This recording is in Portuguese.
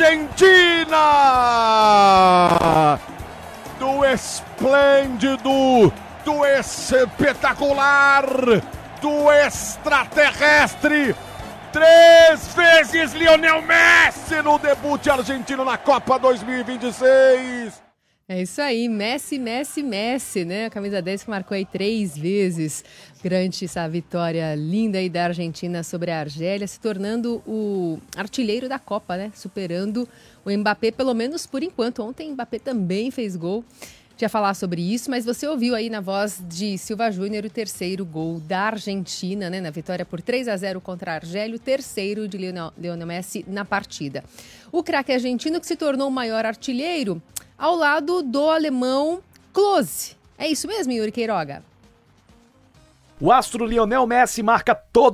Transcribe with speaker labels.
Speaker 1: Argentina! Do esplêndido, do espetacular, do extraterrestre, 3 vezes Lionel Messi no debut argentino na Copa 2026.
Speaker 2: É isso aí, Messi, né? A camisa 10 que marcou aí 3 vezes. Grande essa vitória linda aí da Argentina sobre a Argélia, se tornando o artilheiro da Copa, né? Superando o Mbappé, pelo menos por enquanto. Ontem o Mbappé também fez gol. Já falar sobre isso, mas você ouviu aí na voz de Silva Júnior o terceiro gol da Argentina, né? Na vitória por 3-0 contra a Argélia, o terceiro de Lionel Messi na partida. O craque argentino que se tornou o maior artilheiro ao lado do alemão Klose. É isso mesmo, Yuri Queiroga?
Speaker 3: O astro Lionel Messi marca todo